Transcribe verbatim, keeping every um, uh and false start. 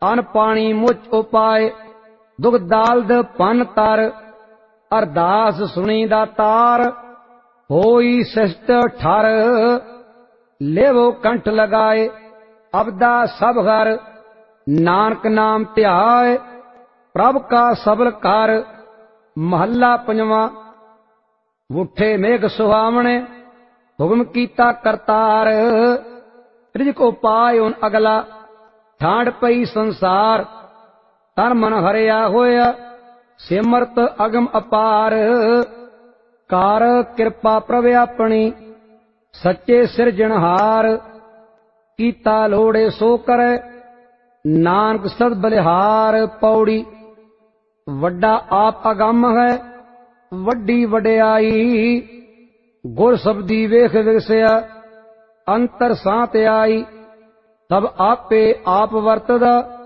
अन पानी मुच उपाय दुख दालद पन तर अरदास सुनी दातार होई सिष्ट ठर लेवो कंठ लगाए अबदा सब घर नानक नाम ध्याय प्रभ का सबल कर महला पंजवा उठे मेघ सुहावने हुक्म कीता करतार रिजक उपाय उन अगला ठांड पई संसार तन मन हरिया होया सिमरत अगम अपार कार कृपा प्रभ अपनी सच्चे सिरजनहार कीता लोड़े सो करे नानक सद बलिहार पौड़ी वड्डा आप अगम है वड्डी वड्याई गुर शब्दी वेख विगसिया अंतर सांत आई तब आपे आप वरतदा